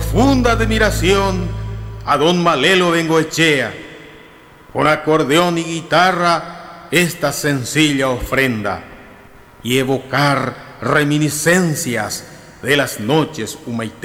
profunda admiración a don Malelo Bengoechea, con acordeón y guitarra esta sencilla ofrenda, y evocar reminiscencias de las noches humaitecas.